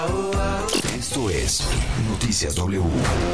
Esto es Noticias W.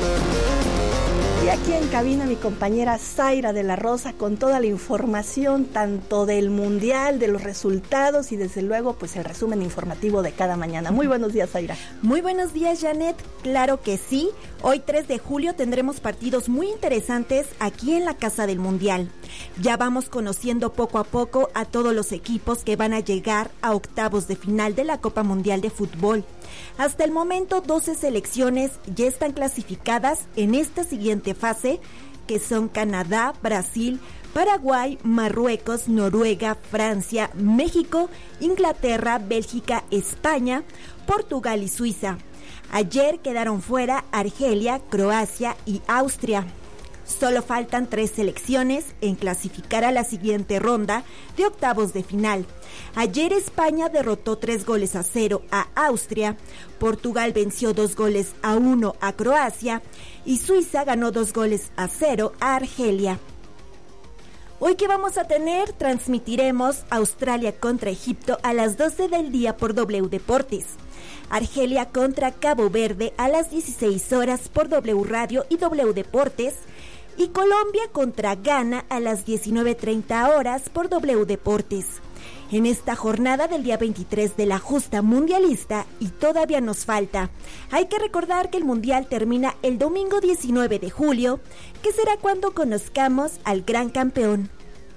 Y aquí en cabina mi compañera Zaira de la Rosa con toda la información tanto del Mundial, de los resultados y desde luego pues el resumen informativo de cada mañana. Muy buenos días, Zaira. Muy buenos días, Janet. Claro que sí. Hoy 3 de julio tendremos partidos muy interesantes aquí en la Casa del Mundial. Ya vamos conociendo poco a poco a todos los equipos que van a llegar a octavos de final de la Copa Mundial de Fútbol. Hasta el momento 12 selecciones ya están clasificadas en esta siguiente fase, que son Canadá, Brasil, Paraguay, Marruecos, Noruega, Francia, México, Inglaterra, Bélgica, España, Portugal y Suiza. Ayer quedaron fuera Argelia, Croacia y Austria. Solo faltan 3 selecciones en clasificar a la siguiente ronda de octavos de final. Ayer España derrotó 3-0 a Austria, Portugal venció 2-1 a Croacia y Suiza ganó 2-0 a Argelia. Hoy que vamos a tener, transmitiremos Australia contra Egipto a las 12 del día por W Deportes. Argelia contra Cabo Verde a las 16 horas por W Radio y W Deportes. Y Colombia contra Ghana a las 19:30 horas por W Deportes. En esta jornada del día 23 de la justa mundialista, y todavía nos falta, hay que recordar que el mundial termina el domingo 19 de julio, que será cuando conozcamos al gran campeón.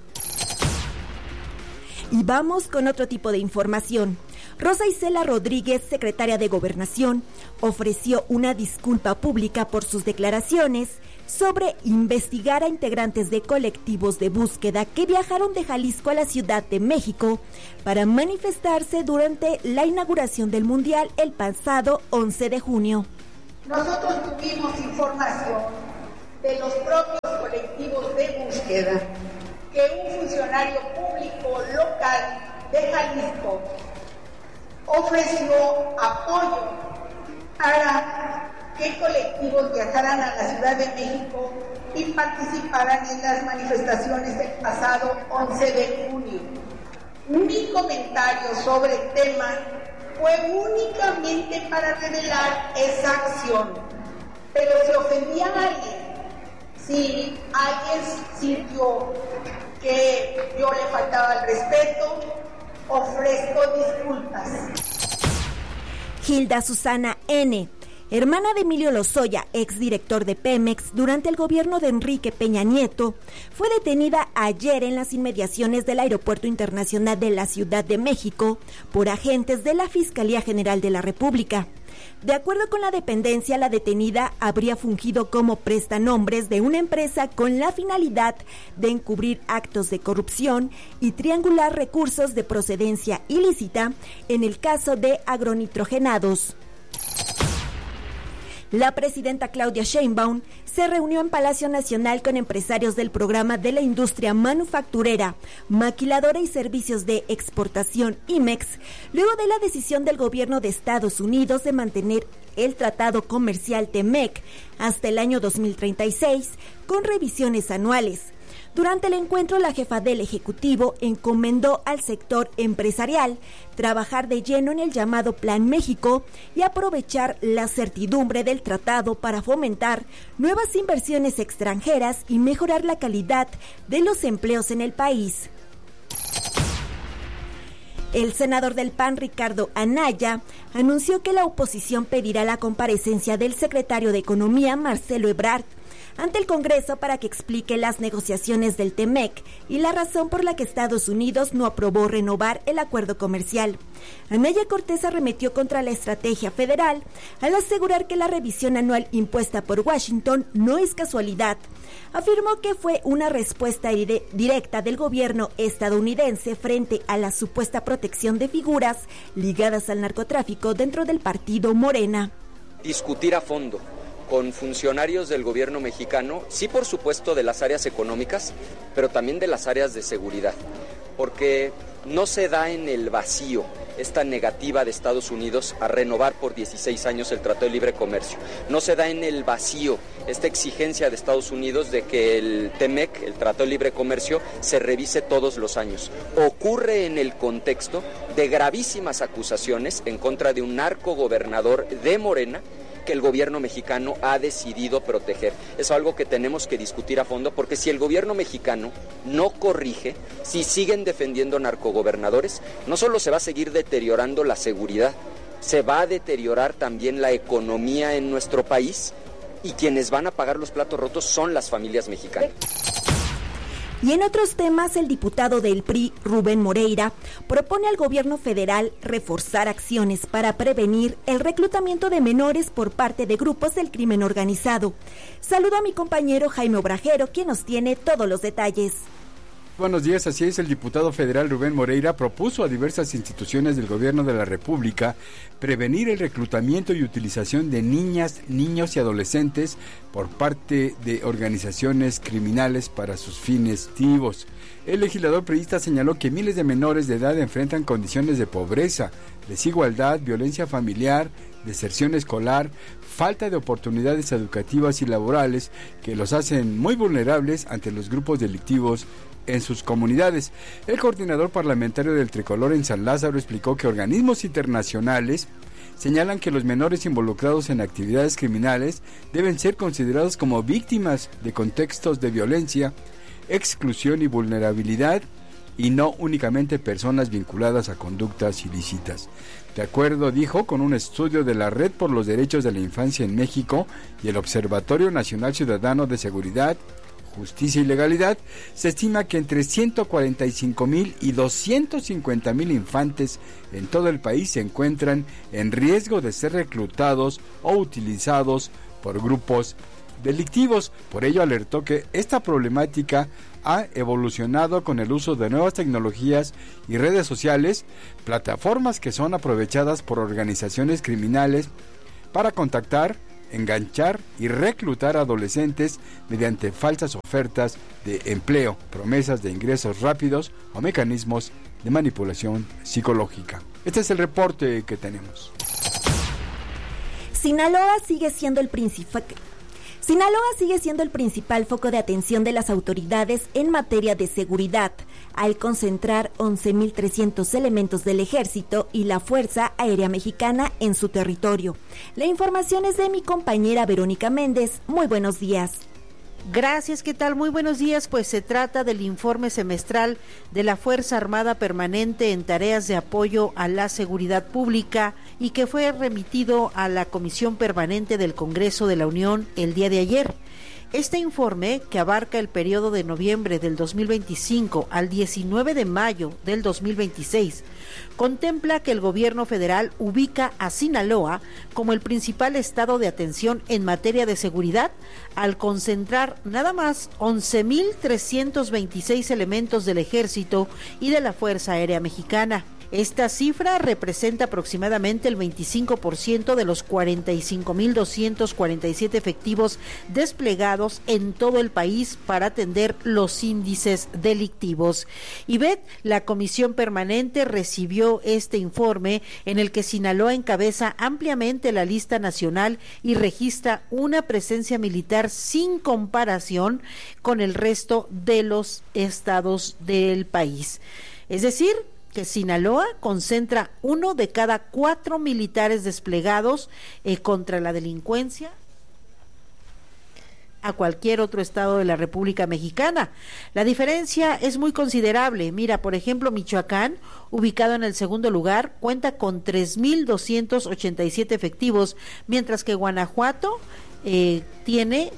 Y vamos con otro tipo de información. Rosa Isela Rodríguez, secretaria de Gobernación, ofreció una disculpa pública por sus declaraciones sobre investigar a integrantes de colectivos de búsqueda que viajaron de Jalisco a la Ciudad de México para manifestarse durante la inauguración del Mundial el pasado 11 de junio. Nosotros tuvimos información de los propios colectivos de búsqueda que un funcionario público local de Jalisco ofreció apoyo para que colectivos viajaran a la Ciudad de México y participaran en las manifestaciones del pasado 11 de junio. Mi comentario sobre el tema fue únicamente para revelar esa acción, pero si ofendía a alguien, si alguien sintió que yo le faltaba el respeto, ofrezco disculpas. Hilda Susana N., hermana de Emilio Lozoya, exdirector de Pemex durante el gobierno de Enrique Peña Nieto, fue detenida ayer en las inmediaciones del Aeropuerto Internacional de la Ciudad de México por agentes de la Fiscalía General de la República. De acuerdo con la dependencia, la detenida habría fungido como prestanombres de una empresa con la finalidad de encubrir actos de corrupción y triangular recursos de procedencia ilícita en el caso de agronitrogenados. La presidenta Claudia Sheinbaum se reunió en Palacio Nacional con empresarios del programa de la industria manufacturera, maquiladora y servicios de exportación IMEX, luego de la decisión del gobierno de Estados Unidos de mantener el tratado comercial TEMEC hasta el año 2036, con revisiones anuales. Durante el encuentro, la jefa del Ejecutivo encomendó al sector empresarial trabajar de lleno en el llamado Plan México y aprovechar la certidumbre del tratado para fomentar nuevas inversiones extranjeras y mejorar la calidad de los empleos en el país. El senador del PAN, Ricardo Anaya, anunció que la oposición pedirá la comparecencia del secretario de Economía, Marcelo Ebrard, ante el Congreso para que explique las negociaciones del TEMEC y la razón por la que Estados Unidos no aprobó renovar el acuerdo comercial. Anaya Cortés arremetió contra la estrategia federal al asegurar que la revisión anual impuesta por Washington no es casualidad. Afirmó que fue una respuesta directa del gobierno estadounidense frente a la supuesta protección de figuras ligadas al narcotráfico dentro del partido Morena. Discutir a fondo con funcionarios del gobierno mexicano, sí, por supuesto, de las áreas económicas, pero también de las áreas de seguridad, porque no se da en el vacío esta negativa de Estados Unidos a renovar por 16 años el Tratado de Libre Comercio. No se da en el vacío esta exigencia de Estados Unidos de que el TEMEC, el Tratado de Libre Comercio, se revise todos los años. Ocurre en el contexto de gravísimas acusaciones en contra de un narcogobernador de Morena que el gobierno mexicano ha decidido proteger. Es algo que tenemos que discutir a fondo, porque si el gobierno mexicano no corrige, si siguen defendiendo narcogobernadores, no solo se va a seguir deteriorando la seguridad, se va a deteriorar también la economía en nuestro país, y quienes van a pagar los platos rotos son las familias mexicanas. Y en otros temas, el diputado del PRI, Rubén Moreira, propone al gobierno federal reforzar acciones para prevenir el reclutamiento de menores por parte de grupos del crimen organizado. Saludo a mi compañero Jaime Obrajero, quien nos tiene todos los detalles. Buenos días, así es, el diputado federal Rubén Moreira propuso a diversas instituciones del gobierno de la República prevenir el reclutamiento y utilización de niñas, niños y adolescentes por parte de organizaciones criminales para sus fines activos. El legislador priista señaló que miles de menores de edad enfrentan condiciones de pobreza, desigualdad, violencia familiar, deserción escolar, falta de oportunidades educativas y laborales que los hacen muy vulnerables ante los grupos delictivos en sus comunidades. El coordinador parlamentario del Tricolor en San Lázaro explicó que organismos internacionales señalan que los menores involucrados en actividades criminales deben ser considerados como víctimas de contextos de violencia, exclusión y vulnerabilidad, y no únicamente personas vinculadas a conductas ilícitas. De acuerdo, dijo, con un estudio de la Red por los Derechos de la Infancia en México y el Observatorio Nacional Ciudadano de Seguridad, Justicia y Legalidad, se estima que entre 145,000 y 250,000 infantes en todo el país se encuentran en riesgo de ser reclutados o utilizados por grupos delictivos. Por ello alertó que esta problemática ha evolucionado con el uso de nuevas tecnologías y redes sociales, plataformas que son aprovechadas por organizaciones criminales para contactar, enganchar y reclutar a adolescentes mediante falsas ofertas de empleo, promesas de ingresos rápidos o mecanismos de manipulación psicológica. Este es el reporte que tenemos. Sinaloa sigue siendo el principal foco de atención de las autoridades en materia de seguridad, al concentrar 11,300 elementos del Ejército y la Fuerza Aérea Mexicana en su territorio. La información es de mi compañera Verónica Méndez. Muy buenos días. Gracias, ¿qué tal? Muy buenos días. Pues se trata del informe semestral de la Fuerza Armada Permanente en tareas de apoyo a la seguridad pública y que fue remitido a la Comisión Permanente del Congreso de la Unión el día de ayer. Este informe, que abarca el periodo de noviembre del 2025 al 19 de mayo del 2026, contempla que el gobierno federal ubica a Sinaloa como el principal estado de atención en materia de seguridad, al concentrar nada más 11,326 elementos del Ejército y de la Fuerza Aérea Mexicana. Esta cifra representa aproximadamente el 25% de los 45,247 efectivos desplegados en todo el país para atender los índices delictivos. IBET, la Comisión Permanente, recibió este informe en el que Sinaloa encabeza ampliamente la lista nacional y registra una presencia militar sin comparación con el resto de los estados del país. Es decir, que Sinaloa concentra 1 de cada 4 militares desplegados contra la delincuencia a cualquier otro estado de la República Mexicana. La diferencia es muy considerable. Mira, por ejemplo, Michoacán, ubicado en el segundo lugar, cuenta con 3,287 efectivos, mientras que Guanajuato tiene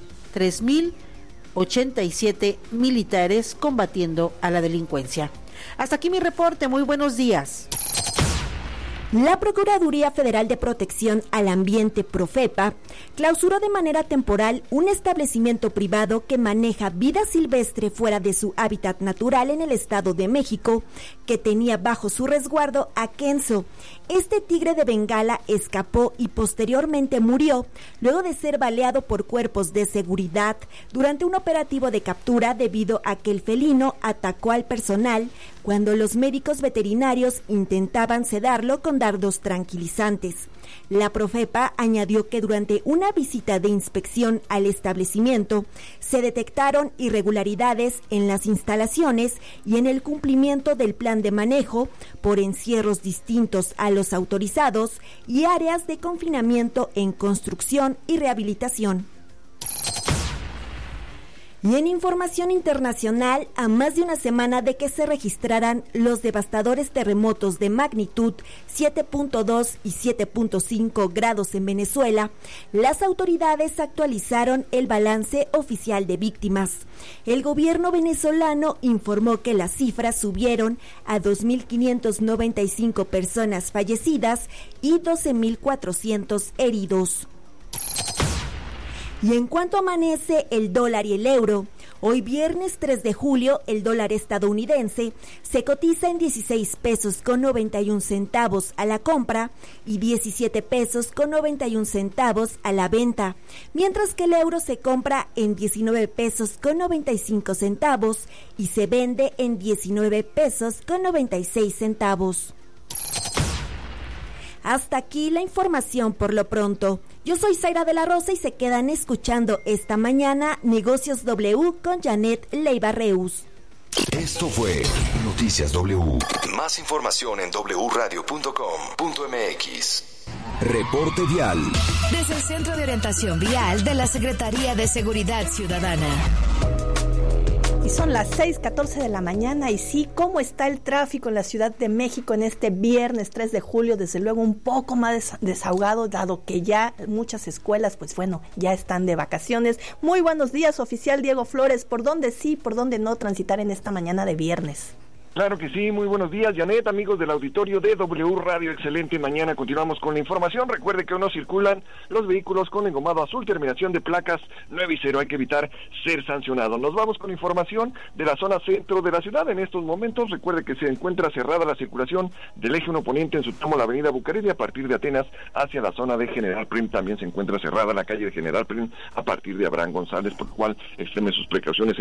3,087 militares combatiendo a la delincuencia. Hasta aquí mi reporte, muy buenos días. La Procuraduría Federal de Protección al Ambiente, Profepa, clausuró de manera temporal un establecimiento privado que maneja vida silvestre fuera de su hábitat natural en el Estado de México, que tenía bajo su resguardo a Kenzo. Este tigre de Bengala escapó y posteriormente murió luego de ser baleado por cuerpos de seguridad durante un operativo de captura debido a que el felino atacó al personal cuando los médicos veterinarios intentaban sedarlo con dardos tranquilizantes. La Profepa añadió que durante una visita de inspección al establecimiento se detectaron irregularidades en las instalaciones y en el cumplimiento del plan de manejo por encierros distintos a los autorizados y áreas de confinamiento en construcción y rehabilitación. Y en información internacional, a más de una semana de que se registraran los devastadores terremotos de magnitud 7.2 y 7.5 grados en Venezuela, las autoridades actualizaron el balance oficial de víctimas. El gobierno venezolano informó que las cifras subieron a 2.595 personas fallecidas y 12.400 heridos. Y en cuanto amanece el dólar y el euro, hoy viernes 3 de julio el dólar estadounidense se cotiza en 16 pesos con 91 centavos a la compra y 17 pesos con 91 centavos a la venta, mientras que el euro se compra en 19 pesos con 95 centavos y se vende en 19 pesos con 96 centavos. Hasta aquí la información por lo pronto. Yo soy Zaira de la Rosa y se quedan escuchando esta mañana Negocios W con Janet Leiva Reus. Esto fue Noticias W. Más información en wradio.com.mx. Reporte vial. Desde el Centro de Orientación Vial de la Secretaría de Seguridad Ciudadana. Y son las 6:14 de la mañana y sí, ¿cómo está el tráfico en la Ciudad de México en este viernes 3 de julio? Desde luego un poco más desahogado, dado que ya muchas escuelas, pues bueno, ya están de vacaciones. Muy buenos días, oficial Diego Flores. ¿Por dónde sí, por dónde no transitar en esta mañana de viernes? Claro que sí, muy buenos días, Janet, amigos del auditorio de W Radio, excelente mañana, continuamos con la información. Recuerde que hoy no circulan los vehículos con engomado azul, terminación de placas 9 y 0, hay que evitar ser sancionado. Nos vamos con información de la zona centro de la ciudad. En estos momentos, recuerde que se encuentra cerrada la circulación del eje 1 poniente en su tramo la avenida Bucareli a partir de Atenas hacia la zona de General Prim. También se encuentra cerrada la calle de General Prim a partir de Abraham González, por lo cual extreme sus precauciones